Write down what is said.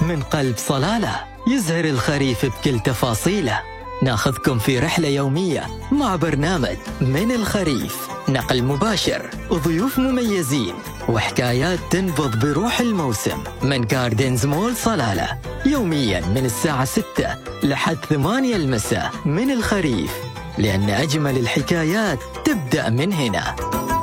من قلب صلالة يزهر الخريف بكل تفاصيله. ناخذكم في رحلة يومية مع برنامج من الخريف، نقل مباشر وضيوف مميزين وحكايات تنبض بروح الموسم من جاردنز مول صلالة، يوميا من الساعة 6 لحد 8 المساء. من الخريف، لأن أجمل الحكايات تبدأ من هنا.